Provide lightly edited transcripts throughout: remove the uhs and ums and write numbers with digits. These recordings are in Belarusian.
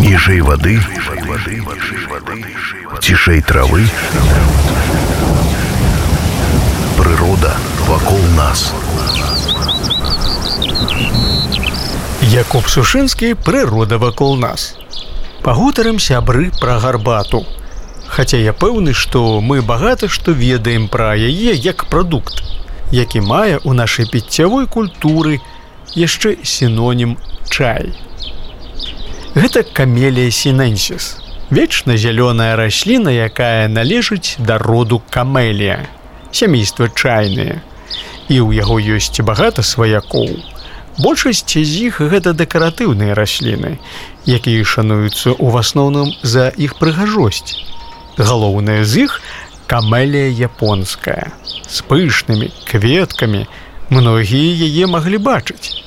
Ніжэй вады, цішэй травы, прырода вакол нас. Якуб Сушынскі, прырода вакол нас. Пагутарым, сябры, пра гарбату. Хаця я пэўны, што мы багата што ведаем пра яе як прадукт, які мае ў нашай піццявой культуры яшчэ сінонім чай. Гэта камелія сіненсіс, вечна зялёная расліна, якая належыць да роду камелія, сямейства чайныя. І ў яго ёсць багата сваякоў. Большасць з іх гэта дэкаратыўныя расліны, якія шануюцца ў асноўным за іх прыгажосць. Галоўнае з іх камелія японская, з пышнымі кветкамі, многія яе маглі бачыць.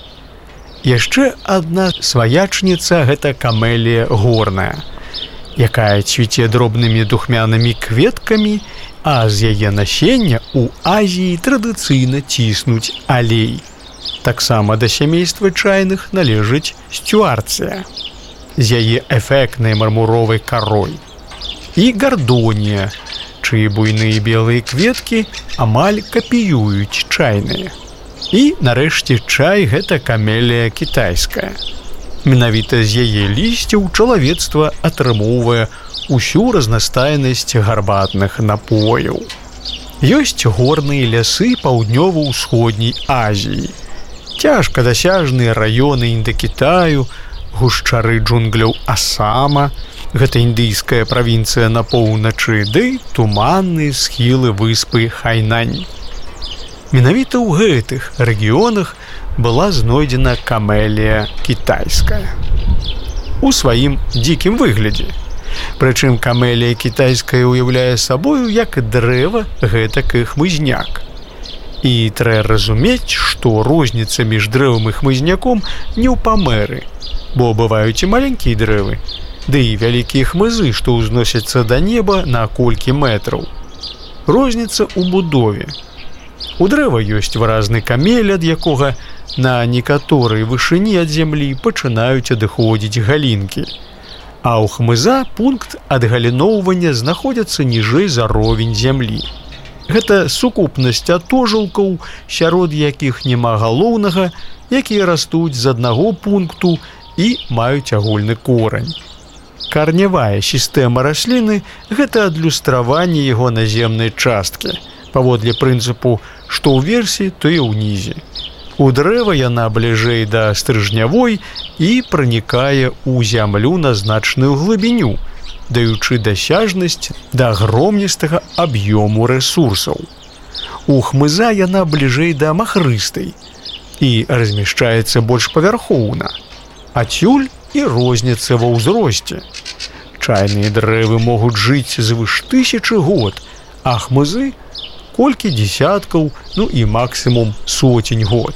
Яшчэ адна сваячніца – гэта камелія горная, якая цвіце дробнымі духмянымі кветкамі, а з яе насення ў Азіі традыцыйна ціснуць алей. Таксама да сямейства чайных належыць сцюарцыя з яе эфектнай мармуровай карой. І гардонія, чыі буйныя белыя кветкі амаль капіююць чайныя. І, нарэшце, чай – гэта камелія кітайская. Менавіта з яе лісцяў чалавецтва атрымоўвае усю разнастайнасць гарбатных напояў. Ёсць горныя лясы паўднёва-ўсходняй Азіі, цяжка дасяжныя раёны Індакітаю, гушчары джунгляў Асама, гэта індыйская правінцыя на поўначы, ды туманныя схілы выспы Хайнань. Менавіта ў гэтых рэгіёнах была знойдзена камелія кітайская у сваім дзікім выглядзе. Прычым камелія кітайская ўяўляе сабою як дрэва, гэтак і хмызняк. І трэба разумець, што розніца між дрэвам і хмызняком не ў памеры, бо бываюць і маленькія дрэвы, ды і вялікія хмызы, што ўзносяцца да неба на колькі метраў. Розніца ў будове. У дрэва ёсць выразны камель, ад якога на некаторай вышыні ад зямлі пачынаюць адыходзіць галінкі, а ў хмыза пункт адгаліноўвання знаходзіцца ніжэй за ровень зямлі. Гэта сукупнасць атожылкаў, сярод якіх няма галоўнага, якія растуць з аднаго пункту і маюць агульны корань. Карнявая сістэма расліны – гэта адлюстраванне яго наземнай часткі, паводле прынцыпу, што ўверсе, то і ўнізе. У дрэва яна бліжэй да стрыжнявой і пранікае ў зямлю на значную глыбіню, даючы дасяжнасць да агромністага аб'ёму рэсурсаў. У хмыза яна бліжэй да махрыстай і размяшчаецца больш павярхоўна. Адсюль і розніца ва ўзросце. Чайныя дрэвы могуць жыць звыш 1000 год, а хмызы колькі дзесяткаў, і максімум сотень год.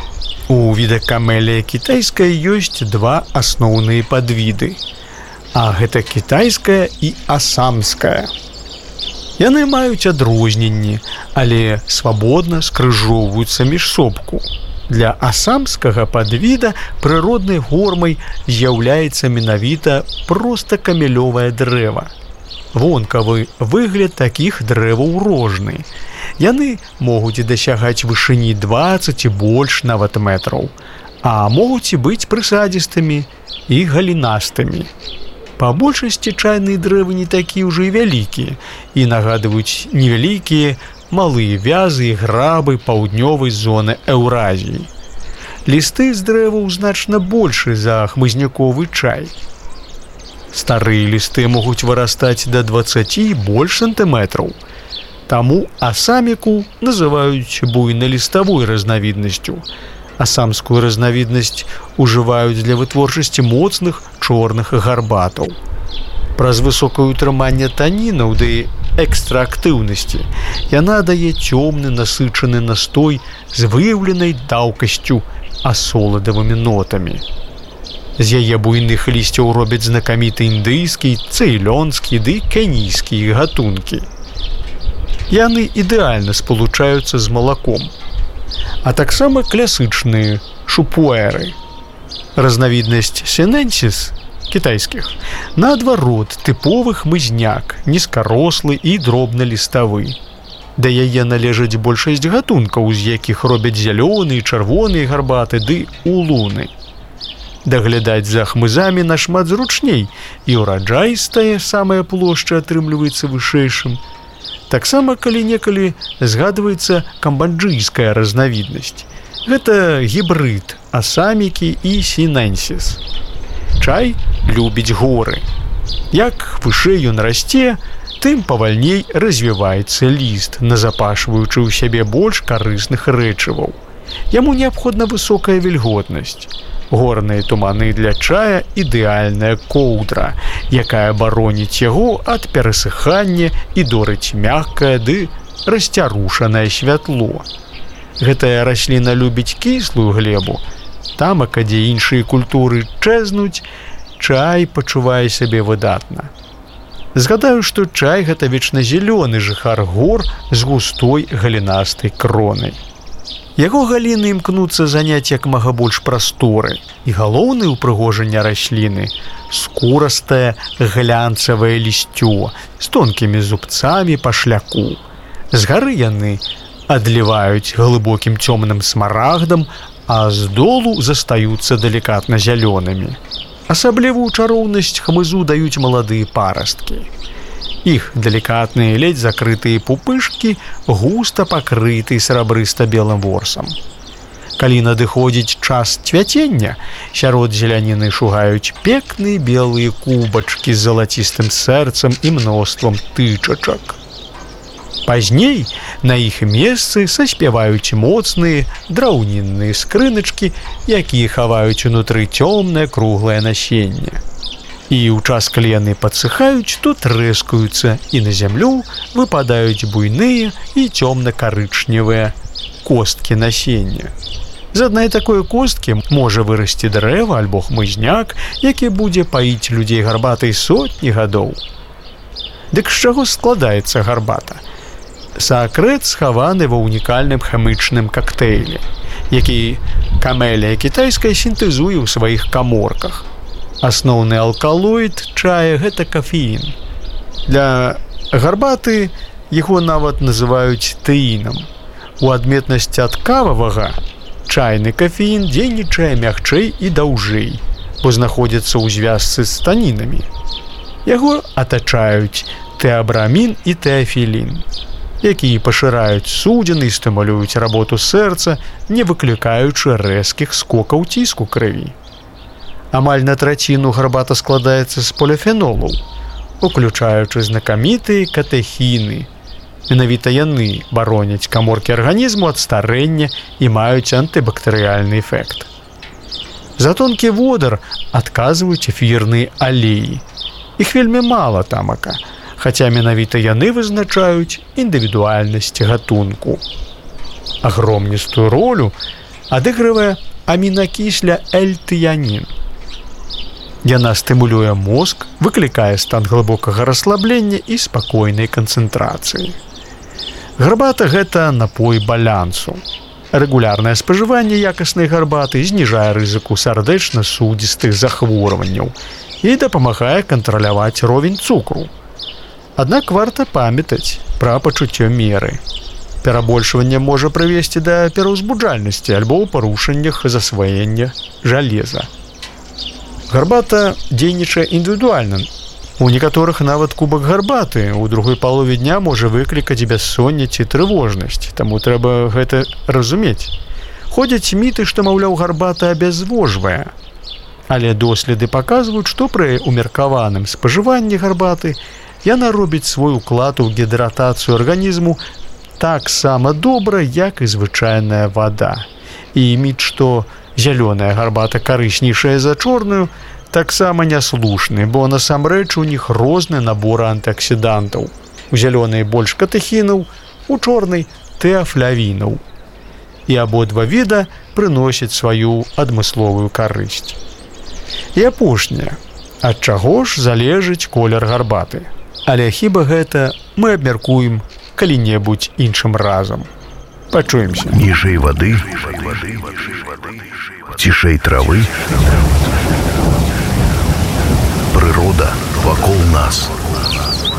У віда камелія кітайская ёсць два асноўныя падвіды, а гэта кітайская і асамская. Яны маюць адрозненні, але свабодна скрыжоўваюцца між собку. Для асамскага падвіда прыроднай гормай з'яўляецца менавіта проста камелёвае дрэва. Вонкавы выгляд такіх дрэваў розны. Яны могуць дасягаць вышыні 20 і больш нават метраў, а могуць і быць прысадзістымі і галінастымі. Па большасці чайныя дрэвы не такія ўжо і вялікія і нагадваюць невялікія малыя вязы і грабы паўднёвай зоны Еўразіі. Лісты з дрэваў значна большы за хмызняковы чай. Старыя лісты могуць вырастаць да 20 і больш сантыметраў. Таму асаміку называюць буйноліставой разнавіднасцю. Асамскую разнавіднасць ужываюць для вытворчасці моцных чорных гарбатаў. Праз высокае ўтрыманне танінаў ды экстраактыўнасці яна дае цёмны насычаны настой з выяўленай даўкасцю асоладавымі нотамі. З яе буйных лісцяў робяць знакаміты індыйскі, цэйлонскі ды кенійскі гатункі. Яны ідэальна спалучаюцца з малаком, а таксама класычныя шупуэры. Разнавіднасць сіненсіс кітайскіх. Наадварот, тыповы хмызняк, нізкарослы і дробналіставы. Да яе належаць большасць гатункаў, з якіх робяць зялёныя, чырвоныя гарбаты ды улуны. Даглядаць за хмызамі нашмат зручней, і ўраджай з тае самая плошча атрымліваецца вышэйшым. Таксама калі-некалі згадваецца камбаджыйская разнавіднасць. Гэта гібрид асамікі і сінэнсіс. Чай любіць горы. Як вышэй ён расце, тым павальней развіваецца ліст, назапашваючы ў сябе больш карысных рэчываў. Яму неабходна высокая вільготнасць. Горныя туманы для чая – ідэальная коўдра, якая бароніць яго ад перасыхання і дорыць мяккае ды расцярушанае святло. Гэтая расліна любіць кіслую глебу. Тамака, дзе іншыя культуры чэзнуць, чай пачувае сябе выдатна. Згадаю, што чай – гэта вечназялёны жыхар гор з густой галінастай кронай. Яго галіны імкнуцца заняць як мага больш прасторы, і галоўнае ўпрыгожанне расліны – скурастае глянцавае лісцё з тонкімі зубцамі па шляку. Згары яны адліваюць глыбокім цёмным смарагдам, а з долу застаюцца далікатна зялёнымі. Асаблівую чароўнасць хмызу даюць маладыя парасткі. Іх далікатныя, ледзь закрытыя пупышкі густа пакрыты срабрыста-белым ворсам. Калі надыходзіць час цвяцення, сярод зеляніны шугаюць пекныя белыя кубачкі з залацістым сэрцам і мноствам тычачак. Пазней на іх месцы саспяваюць моцныя драўнінныя скрыначкі, якія хаваюць унутры цёмнае круглае насенне. І ў час, калі яны падсыхаюць, то трэскаюцца, і на зямлю выпадаюць буйныя і цёмна-карычневыя косткі насення. З адной такой косткі можа вырасці дрэва альбо хмызняк, які будзе паіць людзей гарбатай сотні гадоў. Дык з чаго складаецца гарбата? Сакрэт схаваны ва ўнікальным хімічным кактэйлі, які камелія кітайская сінтэзуе ў сваіх каморках. Асноўны алкалоід чая – гэта кафеін. Для гарбаты яго нават называюць тэінам. У адметнасці ад кававага чайны кафеін дзейнічае мякчэй і даўжэй, бо знаходзіцца ў звязцы з танінамі. Яго атачаюць тэабрамін і тэафілін, якія пашыраюць судзіны і стымулююць работу сэрца, не выклікаючы рэзкіх скокаў ціску крыві. Амаль на траціну гарбата складаецца з поліфенолаў, уключаючы знакамітыя катэхіны. Менавіта яны бароняць каморкі арганізму ад старэння і маюць антыбактэрыяльны эфект. За тонкі водар адказваюць эфірныя алеі. Іх вельмі мала тамака, хаця менавіта яны вызначаюць індывідуальнасць гатунку. Агромністую ролю адыгрывае амінакісля L-тыянін. Яна стымулюе мозг, выклікае стан глыбокага расслаблення і спакойнай канцэнтрацыі. Гарбата – гэта напой балансу. Рэгулярнае спажыванне якаснай гарбаты зніжае рызыку сардэчна-судзістых захворванняў і дапамагае кантраляваць ровень цукру. Аднак варта памятаць пра пачуццё меры. Перабольшванне можа прывесці да пераўзбуджальнасці альбо ў парушэннях засваення жалеза. Гарбата дзейнічае індывідуальна. У некаторых нават кубак гарбаты ў другой палове дня можа выклікаць бяссонне ці трывожнасць, таму трэба гэта разумець. Ходзяць міты, што, маўляў, гарбата абязвожвае. Але доследы паказваюць, што пры умеркаваным спажыванні гарбаты яна робіць свой уклад у гідратацыю арганізму таксама добра, як і звычайная вада. І міт, што зялёная гарбата карыснейшая за чорную, таксама няслушны, бо насамрэч у них розны набор антыаксідантаў. У зялёнай больш катэхінаў, у чорнай тэафлявінаў. І абодва віда прыносяць сваю адмысловую карысць. І апошняе. Ад чаго ж залежыць колер гарбаты? Але хіба гэта мы абмяркуем калі-небудзь іншым разам. Пачуемся. Ніжэй вады, цішэй травы, Прырода вакол нас.